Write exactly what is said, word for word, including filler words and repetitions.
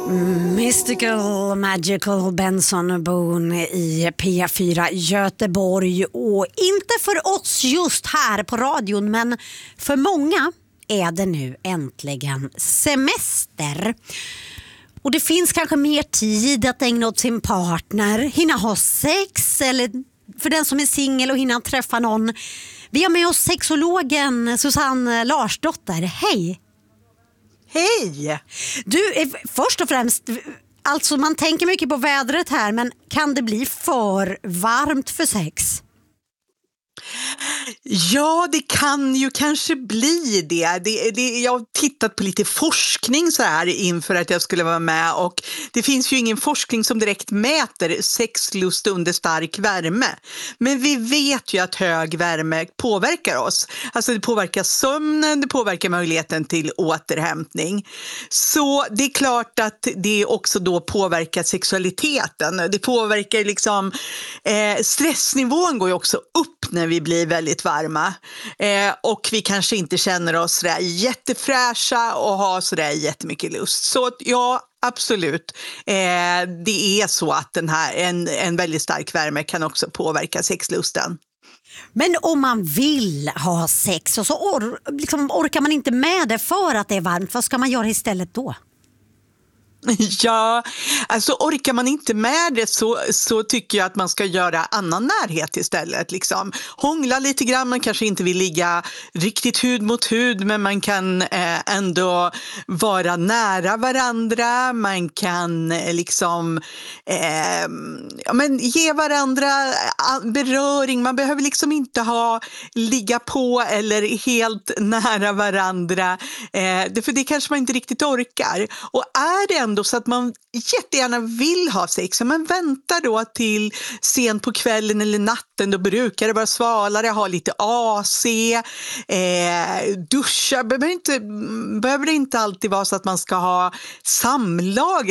Mystical Magical Benson och Boone i P fyra Göteborg, och inte för oss just här på radion, men för många är det nu äntligen semester. Och det finns kanske mer tid att ägna åt sin partner, hinna ha sex, eller för den som är singel och hinna träffa någon. Vi har med oss sexologen Susanne Larsdotter. Hej! Hej! Du, först och främst, alltså man tänker mycket på vädret här, men kan det bli för varmt för sex? Ja, det kan ju kanske bli det. det, det jag har tittat på lite forskning så här inför att jag skulle vara med, och det finns ju ingen forskning som direkt mäter sexlust under stark värme. Men vi vet ju att hög värme påverkar oss. Alltså det påverkar sömnen, det påverkar möjligheten till återhämtning. Så det är klart att det också då påverkar sexualiteten. Det påverkar liksom, eh, stressnivån går ju också upp när vi blir väldigt varma, eh, och vi kanske inte känner oss sådär jättefräscha och har sådär jättemycket lust. Så ja, absolut, eh, det är så att den här, en, en väldigt stark värme kan också påverka sexlusten. Men om man vill ha sex och så or- liksom orkar man inte med det för att det är varmt, vad ska man göra istället då? Ja, alltså orkar man inte med det så, så tycker jag att man ska göra annan närhet istället. Liksom. Hångla lite grann, man kanske inte vill ligga riktigt hud mot hud, men man kan eh, ändå vara nära varandra. Man kan eh, liksom eh, ja, men ge varandra beröring. Man behöver liksom inte ha ligga på eller helt nära varandra, eh, för det kanske man inte riktigt orkar. Och är det ändå så att man jättegärna vill ha sex, men vänta då till sent på kvällen eller natten, då brukar det vara svalare, ha lite A C, eh, duscha. Behöver inte, behöver det inte alltid vara så att man ska ha samlag